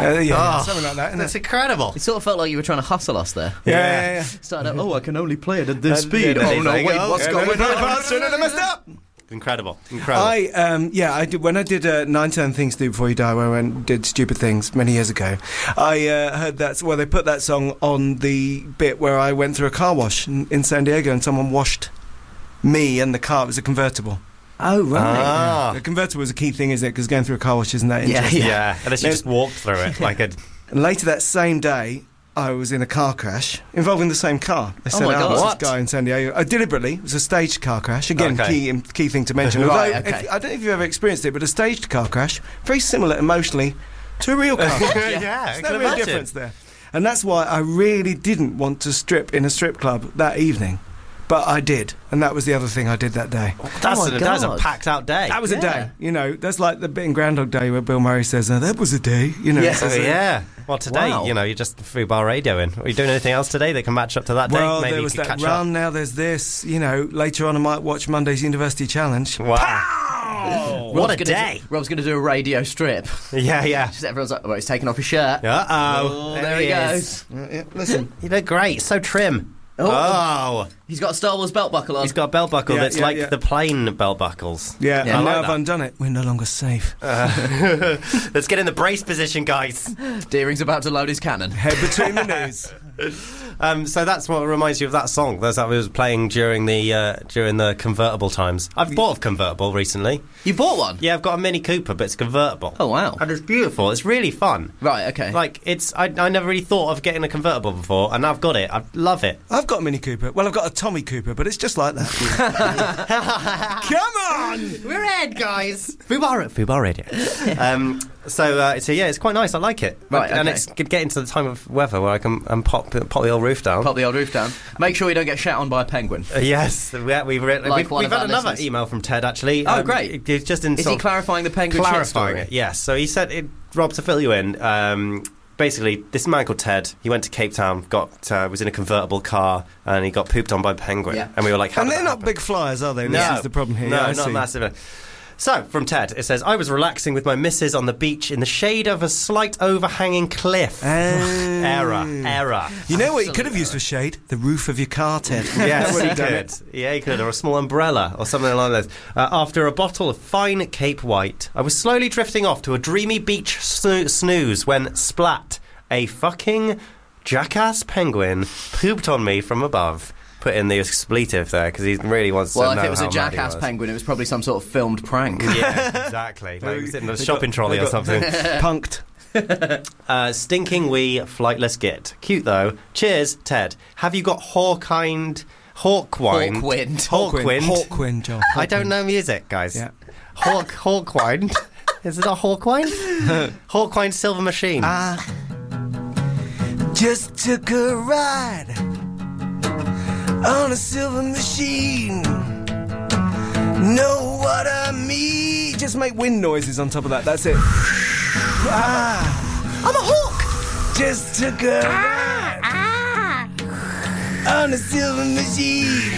Something like that. That's incredible. It sort of felt like you were trying to hustle us there. Yeah. Started out, I can only play it at this speed. yeah, Oh no, there you wait, go. what's going on? I messed up. Incredible. I did when I did 9 Things to Do Before You Die, where I went and did Stupid Things many years ago. I heard that. Well, they put that song on the bit where I went through a car wash in San Diego, and someone washed me and the car. It was a convertible. Oh right. The convertible is a key thing, isn't it? Because going through a car wash isn't that interesting. Yeah. Unless you just walked through it like a. And later that same day, I was in a car crash involving the same car. They said, my God. this What? guy in San Diego. Deliberately, it was a staged car crash. Again, Okay. key thing to mention. Right, Although, okay. I don't know if you've ever experienced it, but a staged car crash, very similar emotionally to a real car crash. I There's can no real imagine. difference there. And that's why I really didn't want to strip in a strip club that evening. But I did. And that was the other thing I did that day. That was a God. packed out day. That was a day. You know, that's like the bit in Groundhog Day where Bill Murray says, that was a day. You know, Yeah. it says Oh, it. yeah. Well, today, Wow. you're just Fubar radioing. Are you doing anything else today that can match up to that day? Well, Maybe there you was could that catch run, now there's this. You know, later on I might watch Monday's University Challenge. up. Wow. What a day. Rob's going to do a radio strip. Yeah. Just everyone's like, well, he's taking off his shirt. Uh-oh. Oh, there he is. goes. Listen. You look great. So trim. Oh. He's got a Star Wars belt buckle on. He's got a belt buckle Yeah, that's yeah, like yeah. the plain belt buckles. Yeah, Yeah, and I like now I've that. undone it. We're no longer safe. Let's get in the brace position, guys. Deering's about to load his cannon. Head between the knees. So that's what reminds you of that song. That's what was playing during the convertible times. I've bought a convertible recently. You bought one? Yeah, I've got a Mini Cooper, but it's convertible. Oh, wow. And it's beautiful. It's really fun. Right, okay. Like, I never really thought of getting a convertible before, and I've got it. I love it. I've got a Mini Cooper. Well, I've got a Tommy Cooper, but it's just like that. Come on! We're ahead, guys. Fubar Radio. So yeah, it's quite nice. I like it. Right, And okay. it's getting to the time of weather where I can pop the old roof down. Pop the old roof down. Make sure you don't get shat on by a penguin. Yes, we've Like we've one had of our another listeners. email from Ted actually. Oh, great. It's just in Is sort he of clarifying the penguin shit clarifying story? it. Yes. So he said, Rob, to fill you in. Basically, this man called Ted, he went to Cape Town, was in a convertible car, and he got pooped on by a penguin. Yeah. And we were like, how And did they're that not happen? big flyers, are they? No. This is the problem here. No, Yeah, I not see. massive. So, from Ted, it says, I was relaxing with my missus on the beach in the shade of a slight overhanging cliff. Error. You know what you could have used for shade? The roof of your car, Ted. Yes, Already he done could. it. Yeah, he could. Or a small umbrella or something like that. After a bottle of fine Cape White, I was slowly drifting off to a dreamy beach snooze when, splat, a fucking jackass penguin pooped on me from above. Put in the expletive there because he really wants to know Well, if it was how a mad he jackass was. penguin, it was probably some sort of filmed prank. Yeah, exactly. Like, he was in the They shopping trolley they or got something. Punked. Stinking wee, flightless git. Cute though. Cheers, Ted. Have you got Hawkwind? Hawkwind, Joel. I don't know music, guys. Yeah. Hawkwind. Is it not Hawkwind? Hawkwind Silver Machine. Just took a ride on a silver machine. Know what I mean? Just make wind noises on top of that. That's it. I'm a hawk. Just took a ride on a silver machine.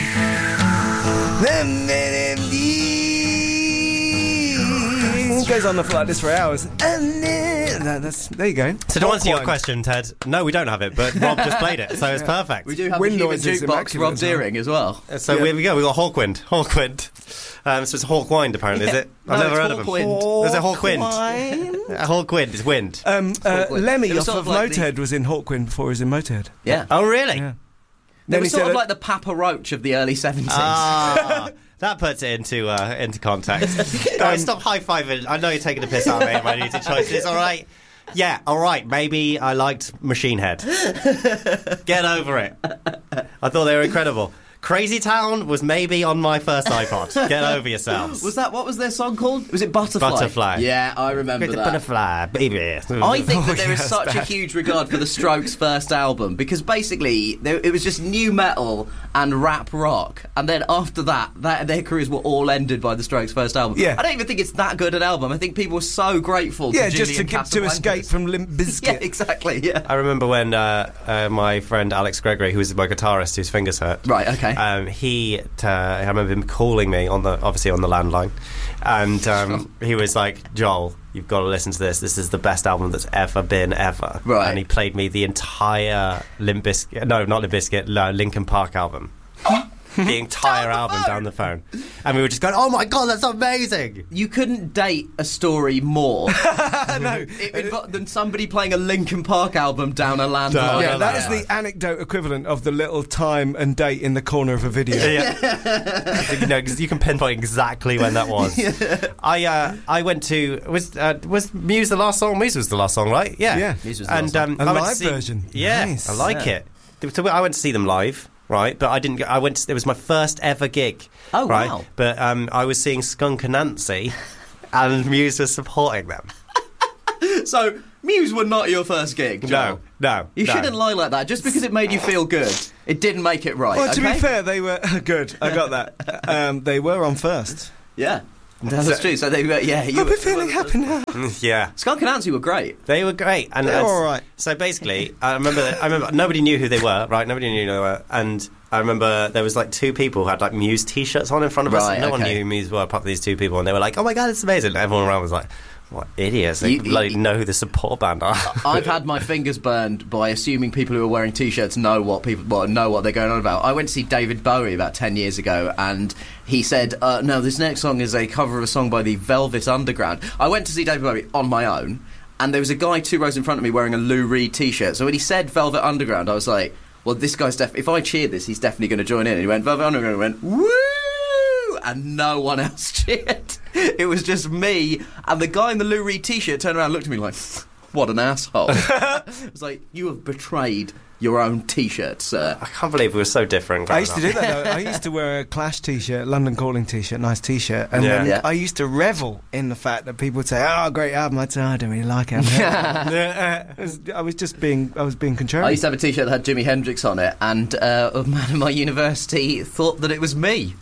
It goes on like this for hours. There you go. So to answer your Hawkwind. question, Ted, no, we don't have it, but Rob just played it, so it's perfect. We do have Wind a human noises jukebox, immaculate Rob as well. Deering, as well. So here we go. We got Hawkwind. So it's Hawkwind, apparently, is it? I've never heard of him. There's a Hawkwind. A Hawkwind is wind. Lemmy It was off sort of of like the- Motorhead was in Hawkwind before he was in Motorhead. Yeah. Oh, really? Yeah. It Then was he sort said of like the Papa Roach of the early 70s. Ah, that puts it into context. Guys, stop high-fiving. I know you're taking a piss out of me in my music choices, all right? Yeah, all right, maybe I liked Machine Head. Get over it. I thought they were incredible. Crazy Town was maybe on my first iPod. Get over yourselves. What was their song called? Was it Butterfly? Butterfly. Yeah, I remember Great that. Butterfly, baby. I think that there is yes, such a that. huge regard for the Strokes' first album because basically it was just new metal and rap rock, and then after that their careers were all ended by the Strokes' first album. Yeah. I don't even think it's that good an album. I think people were so grateful. Yeah, to just Julian to escape Casablancas. from Limp Bizkit. Yeah, exactly. Yeah. I remember when my friend Alex Gregory, who was my guitarist whose fingers hurt, Right. Okay. I remember him calling me obviously on the landline, and he was like, "Joel, you've got to listen to this. This is the best album that's ever been ever." Right. And he played me the entire Linkin Park album. The entire album down the phone. And we were just going, "Oh my God, that's amazing!" You couldn't date a story more No. than somebody playing a Linkin Park album down a landline. Yeah, that is the anecdote equivalent of the little time and date in the corner of a video. Because you can pinpoint exactly when that was. I went to was Muse the last song? Muse was the last song, right? Yeah. Muse was the last song. A live version. Yeah, Nice. I like it. So I went to see them live. Right, but I didn't. It was my first ever gig. Oh, right? wow! But I was seeing Skunk Anansie, and Muse was supporting them. So Muse were not your first gig, Joel. No. You shouldn't lie like that. Just because it made you feel good, it didn't make it right. Well, to okay? be fair, they were good. I got that. They were on first. Yeah. That's true. So they were, I'll be feeling happy now. Yeah. Skunk Anansie were great. They were great. And They're all right. So basically, I remember nobody knew who they were, right? Nobody knew who they were. And I remember there was like two people who had like Muse t-shirts on in front of us. Right, And no one knew who Muse were apart from these two people. And they were like, "Oh my God, it's amazing." And everyone around was like, "What idiots. They know who the support band are." I've had my fingers burned by assuming people who are wearing t-shirts know what they're going on about. I went to see David Bowie about 10 years ago, and he said, "No, this next song is a cover of a song by the Velvet Underground." I went to see David Bowie on my own, and there was a guy 2 rows in front of me wearing a Lou Reed t-shirt. So when he said Velvet Underground, I was like, "Well, this guy's if I cheer this, he's definitely going to join in." And he went Velvet Underground, and went woo, and no one else cheered. It was just me, and the guy in the Lou Reed t-shirt turned around and looked at me like, "What an asshole." I was like, "You have betrayed your own t-shirt, sir." I can't believe we were so different. I used to do that though. I used to wear a Clash t-shirt, London Calling t-shirt, nice t-shirt, and Yeah. then Yeah. I used to revel in the fact that people would say, "Oh, great album." I'd say, "I don't really like it." I was being contrarian. I used to have a t-shirt that had Jimi Hendrix on it, and a man at my university thought that it was me.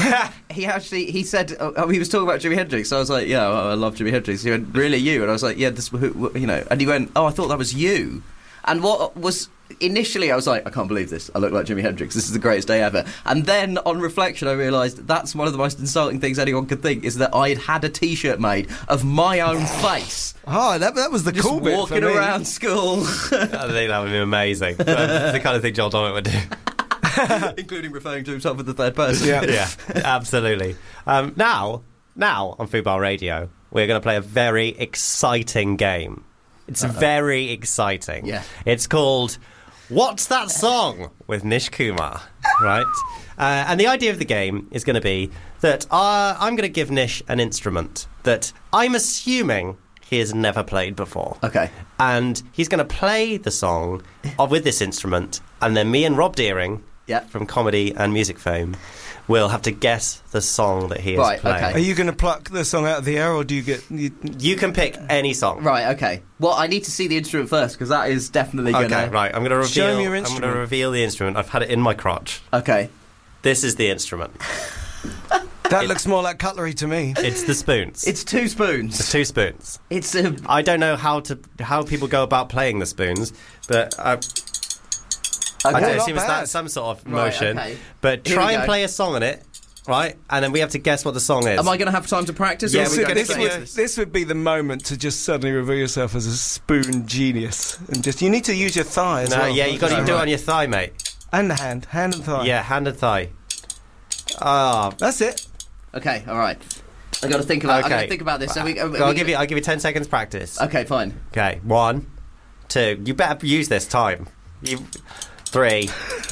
He said he was talking about Jimi Hendrix. So I was like, "Yeah, I love Jimi Hendrix." He went, "Really, you?" And I was like, "Yeah, this, you know." And he went, "Oh, I thought that was you." And what was initially, I was like, "I can't believe this. I look like Jimi Hendrix. This is the greatest day ever." And then on reflection, I realised that's one of the most insulting things anyone could think, is that I had a t-shirt made of my own face, Oh, that was the just cool bit for walking me. around school, I think that would be amazing. That's the kind of thing Joel Dommett would do. including referring to himself in the third person. Yeah. Absolutely. Now on Fubar Radio, we're going to play a very exciting game. It's very exciting. Yeah. It's called What's That Song? With Nish Kumar, right? And the idea of the game is going to be that I'm going to give Nish an instrument that I'm assuming he has never played before. Okay. And he's going to play the song with this instrument, and then me and Rob Deering from Comedy and Music Fame will have to guess the song that he is Right, playing. okay. Are you going to pluck the song out of the air, or do you get? You can pick any song. Right, okay. Well, I need to see the instrument first, because that is definitely going to... Okay, right. I'm going to reveal. Show me your I'm going instrument. to reveal the instrument. I've had it in my crotch. Okay. This is the instrument. That looks more like cutlery to me. It's the spoons. It's 2 spoons. the 2 spoons. It's a... I don't know how people go about playing the spoons, but I Okay. don't not assume it's bad. that some sort of Right, motion. okay. But Here try we and go. play a song on it, right? And then we have to guess what the song is. Am I going to have time to practice? Yeah, or are we we're going gonna to say- say- This would be the moment to just suddenly reveal yourself as a spoon genius, and just you need to use your thigh as No, well. yeah, you got to do it Right. on your thigh, mate. And the hand and thigh. Yeah, hand and thigh. Ah, That's it. Okay, all right. I got to think about. Okay. I got to think about this. So I'll give you 10 seconds practice. Okay, fine. Okay, 1, 2. You better use this time. 3,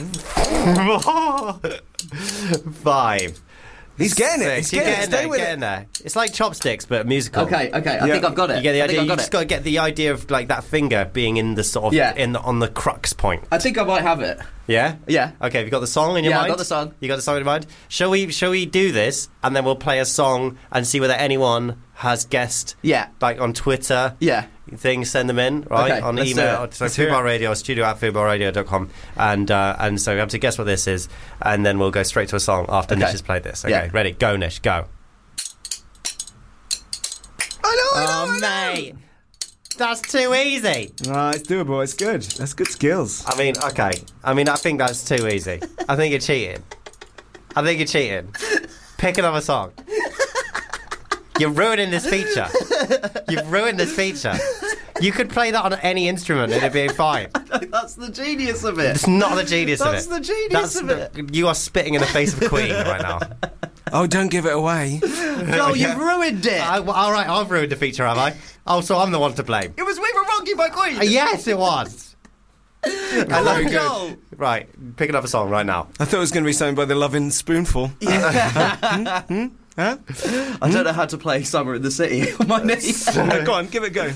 4, 5. He's getting it. He's You're getting it. getting Stay there, with getting it. there. It's like chopsticks, but musical. Okay. I Yeah. think I've got it. You get the I idea. think I've You got just it. got to get the idea of like that finger being in the sort of Yeah. on the crux point. I think I might have it. Yeah. Yeah. Okay. Have you got the song in your Yeah, mind? I've got the song. You got the song in your mind. Shall we do this and then we'll play a song and see whether anyone has guessed? Yeah. Like on Twitter. Yeah. Things, send them in, right? Okay, on let's do email. it. So Let's hear Fubar it. Radio, studio@fubarradio.com. And so we have to guess what this is, and then we'll go straight to a song after Okay. Nish has played this. Okay, Yeah. ready? Go, Nish, go. I know. mate. That's too easy. No, it's doable. It's good. That's good skills. I mean, okay. I think that's too easy. I think you're cheating. I think you're cheating. Pick another song. You're ruining this feature. You've ruined this feature. You could play that on any instrument and it'd be fine. That's the genius of it. It's not the genius of it. That's the genius of it. You are spitting in the face of Queen right now. Oh, don't give it away. Joel, you've ruined it. All right, I've ruined the feature, have I? Oh, so I'm the one to blame. It was We Were Wrong You by Queen. Yes, it was. Very good. Joel. Right, pick another song right now. I thought it was going to be something by the Lovin' Spoonful. Huh? I don't know how to play Summer in the City on my knees. Go on, give it a go.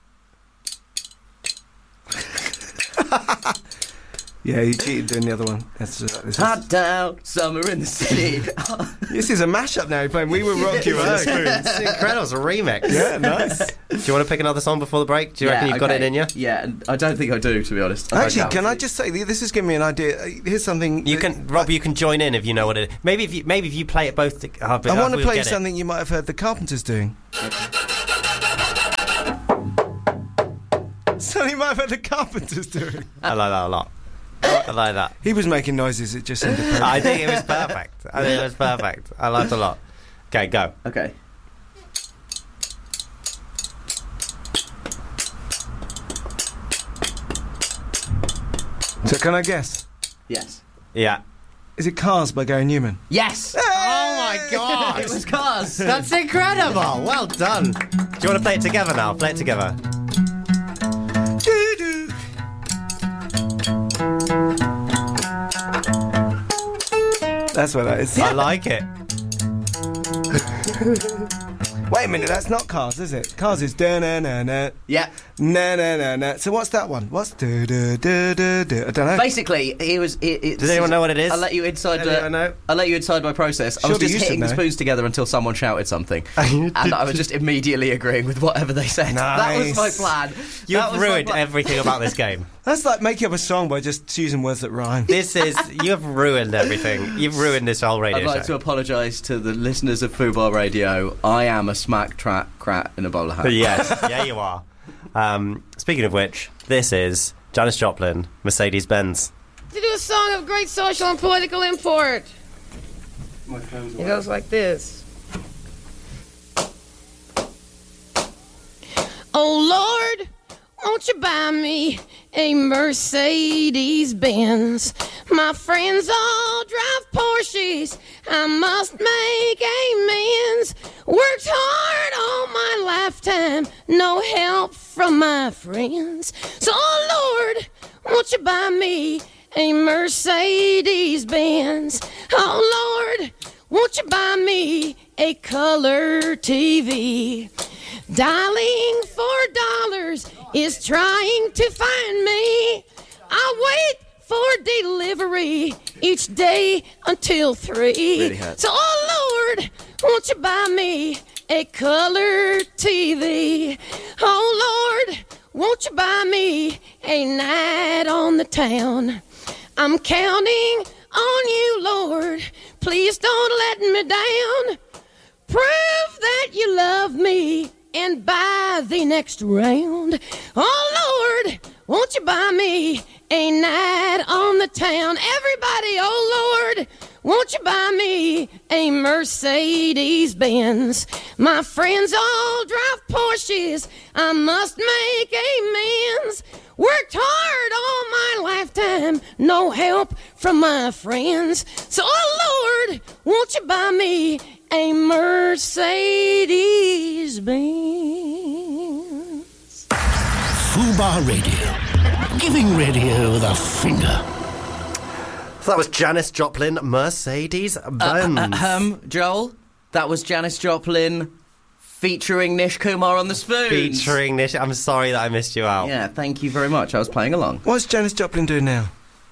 Yeah, you cheated doing the other one. Hot down, Summer in the City. This is a mashup now. You're playing We Will Rock You on the spoon. It's incredible. It's a remix. Yeah, nice. Do you want to pick another song before the break? Do you reckon you've got it in you? Yeah, and I don't think I do, to be honest. Actually, can I just say, this is giving me an idea. Here's something. You can, Rob. You can join in if you know what it is. Maybe if you play it both. I want to play something you might have heard the Carpenters doing. Something you might have heard the Carpenters doing. I like that a lot. I like that. He was making noises. It just sounded perfect. I think it was perfect. I liked it a lot. Okay, go. Okay. So can I guess? Yes. Yeah. Is it Cars by Gary Newman? Yes! Oh my God! It was Cars! That's incredible! Well done. Do you want to play it together now? Play it together. That's what that is. I like it. Wait a minute, that's not Cars, is it? Cars is da-na-na-na. Yeah. Na-na-na-na. So what's that one? What's do-do-do-do-do? I don't know. Basically, Does anyone know what it is? I'll let you inside. Anyone know? I'll let you inside my process. I was Surely just you should hitting the know. spoons together until someone shouted something, and I was just immediately agreeing with whatever they said. That was my Nice. plan. You've ruined everything about this game. That's like making up a song by just choosing words that rhyme. You've ruined everything. You've ruined this whole radio I'd like show. to apologise to the listeners of Fubar Radio. I am a smack trap crat in a bowler hat. Yes, yeah, you are. Speaking of which, this is Janis Joplin, Mercedes-Benz. To do a song of great social and political import. It goes like this. Oh Lord, won't you buy me a Mercedes-Benz? My friends all drive Porsches, I must make amends. Worked hard all my lifetime, no help from my friends. So oh Lord, won't you buy me a Mercedes-Benz? Oh Lord, won't you buy me a color TV? Dialing $4 is trying to find me. I wait for delivery each day until 3. Really hurts. So, oh Lord, won't you buy me a color TV? Oh Lord, won't you buy me a night on the town? I'm counting on you, Lord. Please don't let me down. Prove that you love me and buy the next round. Oh Lord, won't you buy me a night on the town? Everybody, oh Lord, won't you buy me a Mercedes-Benz? My friends all drive Porsches, I must make amends. Worked hard all my lifetime, no help from my friends. So, oh Lord, won't you buy me a Mercedes-Benz? Fubar Radio. Giving radio the finger. So that was Janis Joplin, Mercedes-Benz. Joel, that was Janis Joplin featuring Nish Kumar on the spoons. Featuring Nish. I'm sorry that I missed you out. Yeah, thank you very much. I was playing along. What's Janis Joplin doing now?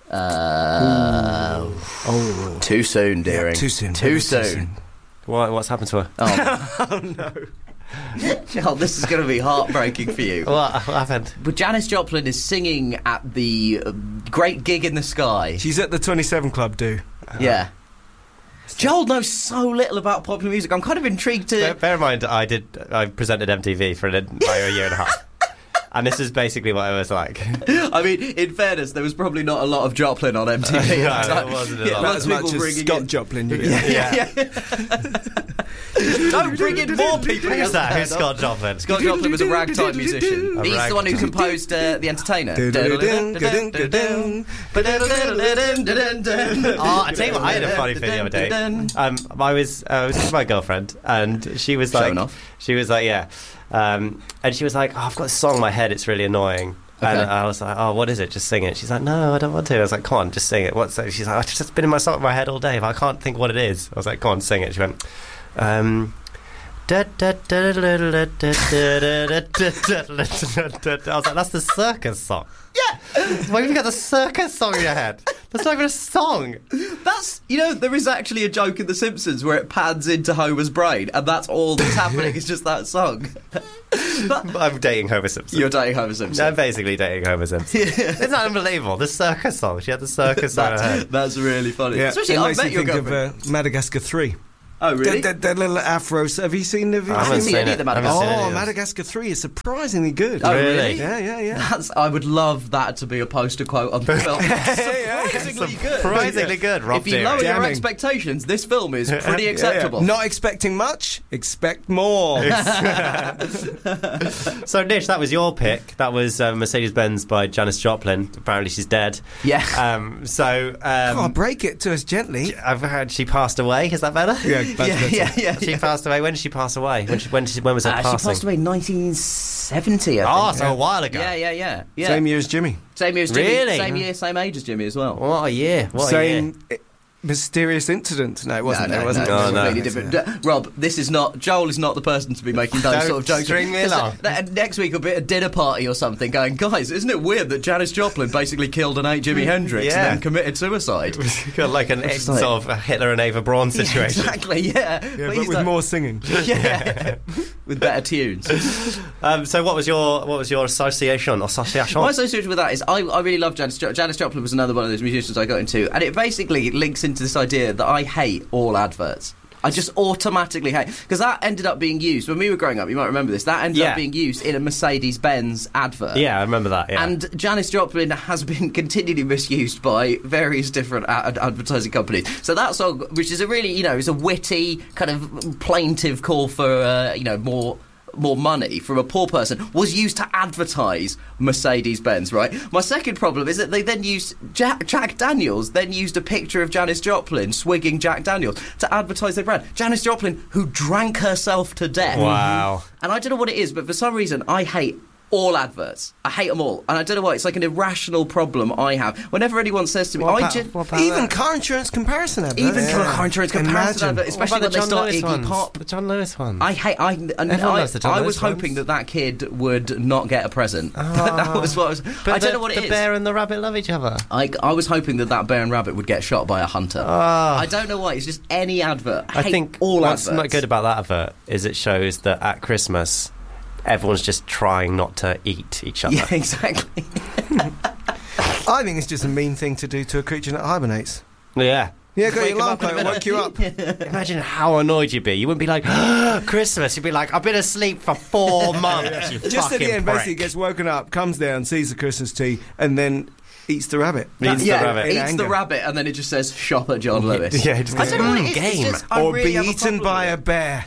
Too soon, dearing. Too soon. Too soon. What's happened to her? Oh no. Joel, this is going to be heartbreaking for you. What happened? But Janis Joplin is singing at the Great Gig in the Sky. She's at the 27 Club, Yeah. Joel knows so little about popular music. I'm kind of intrigued to... Bear in mind, I presented MTV for an entire year and a half. And this is basically what it was like. I mean, in fairness, there was probably not a lot of Joplin on MTV. No, it wasn't a lot. Not as much as Scott Joplin. You get. Don't bring in more people. Who's that? Who's Scott Joplin? Scott Joplin was a ragtime musician. He's the one who composed The Entertainer. Oh, I tell you what, I had a funny thing the other day. I was with my girlfriend, and she was like, Showing off. she was like, yeah, and she was like, oh, I've got a song in my head, it's really annoying. And I was like, oh, what is it? Just sing it. She's like, no, I don't want to. I was like, come on, just sing it. What's that? She's like, it's just been in my head all day, but I can't think what it is. I was like, come on, sing it. She went, I was like, that's the circus song. Yeah. Why have you got the circus song in your head? That's not even a song. That's, there is actually a joke in The Simpsons where it pans into Homer's brain, and that's all that's happening is just that song. I'm dating Homer Simpson. You're dating Homer Simpson. I'm basically dating Homer Simpson. Isn't that unbelievable? The circus song. She had the circus song in her head. That's really funny. Yeah, Especially, it I makes met me your think girlfriend. of Madagascar 3. Oh, really? That little afro. Have you seen the video? I haven't seen any of the Madagascar. Oh, Madagascar 3 is surprisingly good. Oh, really? Yeah. I would love that to be a poster quote on the film. Surprisingly good. Surprisingly good, Rob If you lower Deary. your expectations, this film is pretty acceptable. Not expecting much, expect more. So, Nish, that was your pick. That was Mercedes-Benz by Janis Joplin. Apparently she's dead. Yeah. Come on, break it to us gently. I've heard she passed away. Is that better? Yeah. She passed away. When did she pass away? When was her passing? She passed away in 1970, I think. So a while ago. Yeah. Same year as Jimmy. Same year as Jimmy. Really? Same year, same age as Jimmy as well. What a year. Same mysterious incident. No, it wasn't. No, wasn't. no, No. completely different. Rob, Joel is not the person to be making those Don't sort of jokes. string me along. Next week will be a dinner party or something going, guys, isn't it weird that Janis Joplin basically killed and ate Jimi Hendrix and then committed suicide? Got like an sort of a Hitler and Eva Braun situation. Exactly, yeah. But with more singing. Yeah. With better tunes. So what was your association? My association with that is I really love Janis Joplin. Janis Joplin was another one of those musicians I got into, and it basically links into this idea that I hate all adverts. I just automatically hate, because that ended up being used when we were growing up. You might remember this. That ended up being used in a Mercedes-Benz advert. Yeah, I remember that. Yeah. And Janis Joplin has been continually misused by various different advertising companies. So that song, which is a really, is a witty kind of plaintive call for more money from a poor person, was used to advertise Mercedes-Benz, right? My second problem is that they then used Jack Daniels then used a picture of Janis Joplin swigging Jack Daniels to advertise their brand. Janis Joplin, who drank herself to death. Wow. And I don't know what it is, but for some reason I hate all adverts. I hate them all. And I don't know why. It's like an irrational problem I have. Whenever anyone says to me, even car insurance comparison adverts. Even car insurance comparison adverts, especially when they start Iggy Pop. The John Lewis one. I was hoping that kid would not get a present. That was what I was... I don't know what it is. The bear and the rabbit love each other. I was hoping that bear and rabbit would get shot by a hunter. I don't know why. It's just any advert. I think all adverts. What's not good about that advert is it shows that at Christmas everyone's just trying not to eat each other. Yeah, exactly. I think it's just a mean thing to do to a creature that hibernates. Yeah. Yeah, got your alarm clock, woke you up. Imagine how annoyed you'd be. You wouldn't be like, Christmas. You'd be like, I've been asleep for 4 months. You just at the end, prick. basically gets woken up, comes down, sees the Christmas tree, and then eats the rabbit. Eats the rabbit, and then it just says, shop at John Lewis. Yeah, just I don't know what it is. Game. Just, or really be eaten by a bear.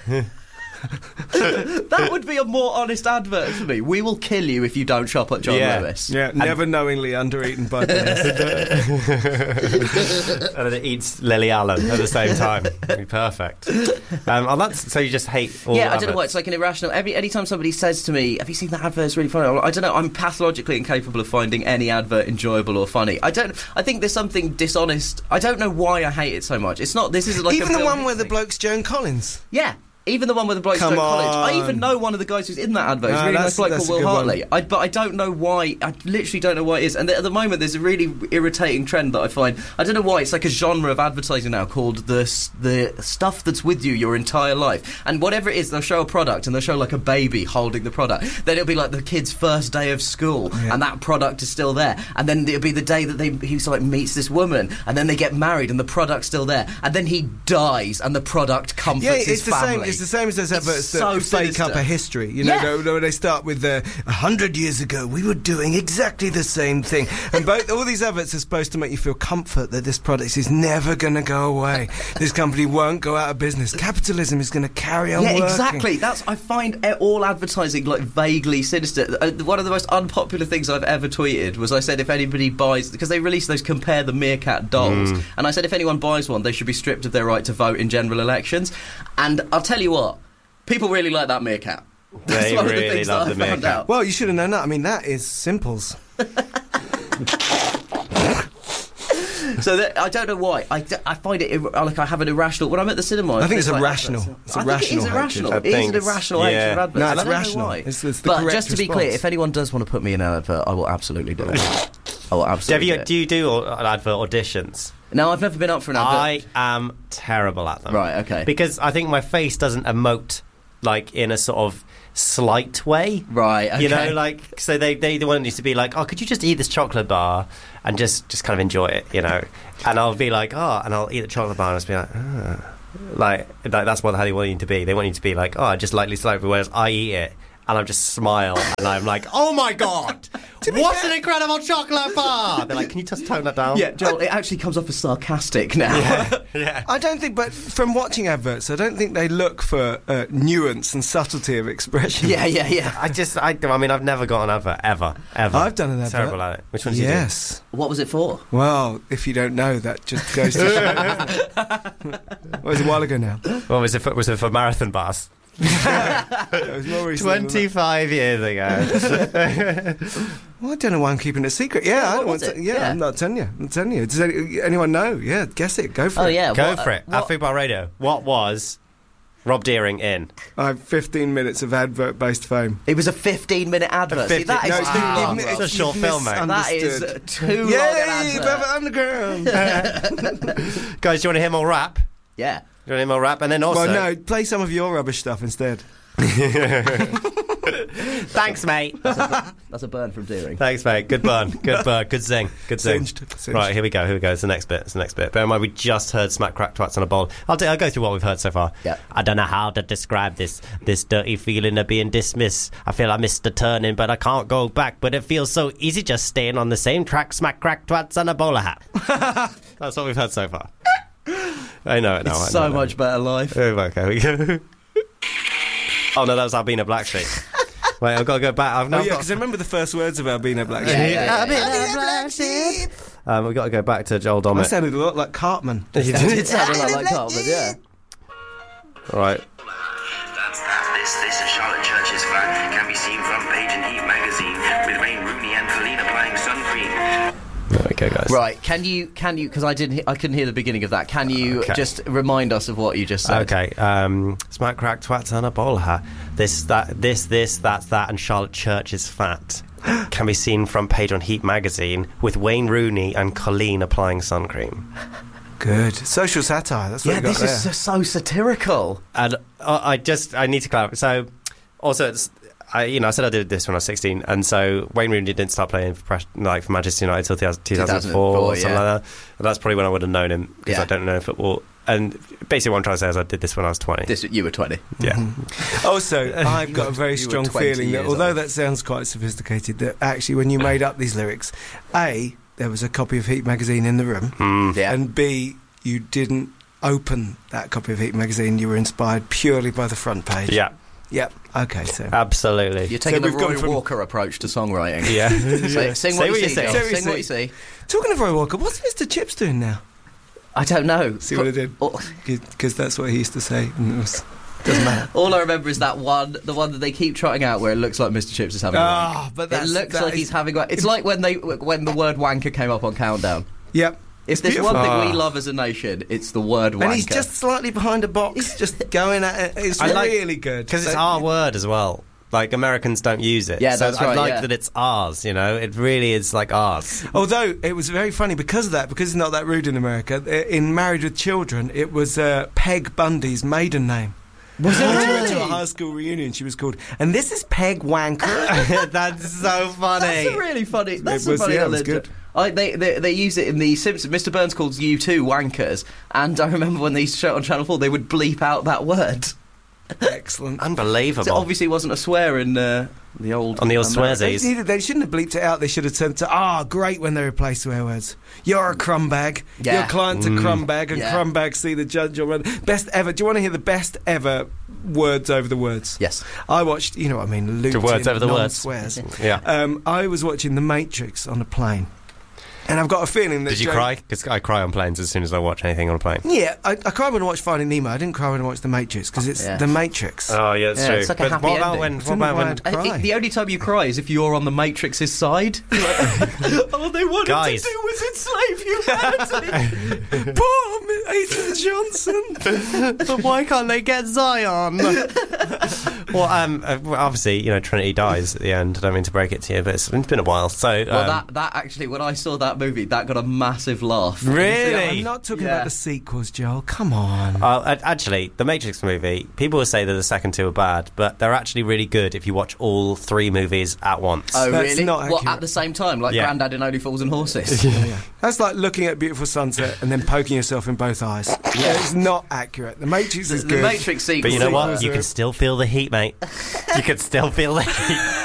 That would be a more honest advert for me. We will kill you if you don't shop at John Lewis. Yeah, never knowingly undereaten by bears. And then it eats Lily Allen at the same time. It'd be perfect. So you just hate all I adverts. don't know why. It's like an irrational... Anytime somebody says to me, have you seen that advert? It's really funny. I don't know. I'm pathologically incapable of finding any advert enjoyable or funny. I think there's something dishonest. I don't know why I hate it so much. It's not... This is like even the one where the bloke's Joan Collins. Yeah. Even the one with the bloke at college. I even know one of the guys who's in that advert. He's a really nice bloke called Will Hartley. But I don't know why. I literally don't know why it is. And at the moment, there's a really irritating trend that I find. I don't know why. It's like a genre of advertising now called the stuff that's with you your entire life. And whatever it is, they'll show a product and they'll show like a baby holding the product. Then it'll be like the kid's first day of school and that product is still there. And then it'll be the day that he like meets this woman and then they get married and the product's still there. And then he dies and the product comforts his family. it's the same as those adverts that so fake up sinister. a history. You know, where they start with 100 years ago we were doing exactly the same thing, and all these adverts are supposed to make you feel comfort that this product is never going to go away. This company won't go out of business. Capitalism is going to carry on working. Exactly. I find all advertising like vaguely sinister. One of the most unpopular things I've ever tweeted was I said if anybody buys, because they released those Compare the Meerkat dolls, and I said if anyone buys one, they should be stripped of their right to vote in general elections. And I'll tell you what, people really like that meerkat. That's They one of the really things love that the I found meerkat. out. Well, you should have known that. I mean, that is simples. So I don't know why. I find it like I have an irrational. When I'm at the cinema, I think it's like irrational. adverts. It's I think it is irrational irrational. hatred. It is I an think irrational it's- hatred of yeah. adverts. No, I it's don't know rational. why. It's the but correct just to be response. clear, if anyone does want to put me in an advert, I will absolutely do it. I will absolutely do it. Do you do advert auditions? No, I've never been up for an advert. I am terrible at them. Right, okay. Because I think my face doesn't emote like in a sort of slight way. Right, okay. You know, like, so they want you to be like, oh, could you just eat this chocolate bar and just kind of enjoy it, you know? And I'll be like, oh, and I'll eat the chocolate bar and I'll just be like, oh. Like that's what how they want you to be. They want you to be like, oh, I just lightly slight, whereas I eat it and I just smile and I'm like, oh my god, what an incredible chocolate bar! They're like, can you just tone that down? Yeah, Joel, it actually comes off as sarcastic now. Yeah. I don't think, but from watching adverts, I don't think they look for nuance and subtlety of expression. yeah. I mean, I've never got an advert ever. I've done an advert. Terrible at it. Which one did you do? Yes. What was it for? Well, if you don't know, that just goes to show. Well, it was a while ago now. What was it for? Was it for marathon bars? It was more recent than that. 25 years ago. Well, I don't know why I'm keeping it secret. Yeah, I don't what want was to. it? Yeah, Yeah. I'm not telling you. I'm telling you. Does anyone know? Yeah, guess it. Go for Oh it. yeah, Go what- for it. At what- Food Bar Radio. What was Rob Deering in? I have 15 minutes of advert-based fame. It was a 15-minute advert. See, that is No, too it's long. It's a short film, mate. That is misunderstood. too long Yay, an Velvet advert. Underground. Guys, do you want to hear more rap? Yeah. Do you want to hear more rap? And then also... Well, no, play some of your rubbish stuff instead. Thanks, mate. That's a burn from Deering. Thanks, mate. Good burn. Good burn. Good zing. Good zing. Singed. Right, here we go. It's the next bit. Bear in mind, we just heard Smack Crack Twats on a Bowl. I'll go through what we've heard so far. Yeah. I don't know how to describe this dirty feeling of being dismissed. I feel I missed the turning, but I can't go back. But it feels so easy just staying on the same track. Smack Crack Twats on a bowler hat. That's what we've heard so far. I know it now. It's so much better life. Okay, we go. Oh no, that was Albina Blacksheep. Wait, I've got to go back. Oh, yeah, because I remember the first words of Albina Black. We've got to go back to Joel That Dommett. sounded a lot like Cartman. It sounded like Cartman, yeah. All right. That's that. This is Charlotte Church's flat. Can be seen front page in Heat magazine with Wayne Rooney and Colleen applying sun cream. Okay, guys. Right, can you? Because I couldn't hear the beginning of that. Can you Okay. just remind us of what you just said? Okay. Smack Crack Twats on a bowler hat. This, that's that, and Charlotte Church's fat can be seen front page on Heat magazine with Wayne Rooney and Colleen applying sun cream. Good. Social satire. That's what Yeah, you got this there. is so satirical. And I need to clarify. So, also, I said I did this when I was 16, and so Wayne Rooney didn't start playing for Manchester United until 2004 or something yeah. like that. And that's probably when I would have known him, because Yeah. I don't know football. And basically what I'm trying to say is I did this when I was 20. You were 20. Yeah. Also, I've got a very you were strong 20 feeling that years although old. that sounds quite sophisticated, that actually when you made up these lyrics, A, there was a copy of Heat magazine in the room, Yeah. and B, you didn't open that copy of Heat magazine, you were inspired purely by the front page. Yeah. Yep. Okay, so... Absolutely. You're taking So the we've gone Roy from- Walker approach to songwriting. Yeah. Sing Say what what you you see, say. Joel. Say what you Sing what you say. see. Talking of Roy Walker, what's Mr. Chips doing now? I don't know. See what I did? Oh, Because that's what he used to say. And doesn't matter. all I remember is that one, the one that they keep trotting out where it looks like Mr. Chips is having a wank. But It that's, looks that like is- he's having a wank. It's like when the word wanker came up on Countdown. Yep. If there's one beautiful. thing we love as a nation, it's the word wanker. And he's just slightly behind a box, just going at it. It's I like- really good. Because it's So- our word as well. Like, Americans don't use it. Yeah, so that's I right, like yeah. that it's ours, you know? It really is like ours. Although it was very funny because of that, because it's not that rude in America. In Married with Children, it was Peg Bundy's maiden name. Was it really? To a high school reunion, she was called, and this is Peg Wanker. That's so funny. That's a really funny. That's It was- a funny yeah, it little was legend. good. They use it in the Simpsons. Mr. Burns calls U2 wankers, and I remember when they used to show it on Channel 4, they would bleep out that word. Excellent. Unbelievable. So obviously it wasn't a swear in the old... On the old American- swearsies. They shouldn't have bleeped it out. They should have turned to, great when they replace swear words. You're a crumb bag. Yeah. Your client's a crumb bag, and Yeah. crumb bags see the judge or best ever. Do you want to hear the best ever words over the words? Yes. I watched, you know what I mean, looped The words in over the words. non-swears. Yeah. I was watching The Matrix on a plane. And I've got a feeling that... Did you cry? Because I cry on planes as soon as I watch anything on a plane. Yeah, I cried when I watched Finding Nemo. I didn't cry when I watched The Matrix, because it's The Matrix. Oh, yeah, that's Yeah, true. it's like a But happy what about ending. when... I don't know why I'd I cry. think the only time you cry is if you're on the Matrix's side. All they wanted Guys. to do was enslave humanity. Poor Ethan Johnson. But why can't they get Zion? Well, obviously, you know, Trinity dies at the end. I don't mean to break it to you, but it's been a while. So, Well, that actually, when I saw that movie, that got a massive laugh. really? I'm not talking Yeah. about the sequels, Joel. Come on. Actually, the Matrix movie, people will say that the second two are bad, but they're actually really good if you watch all three movies at once. Oh, That's really? not What, accurate. at the same time? Like Yeah. Grandad in Only Fools and Horses? That's like looking at a beautiful sunset and then poking yourself in both eyes. It's not accurate. The Matrix is The good. Matrix sequel. But you know what? Sequels You are- can still feel the heat, mate. You can still feel the heat.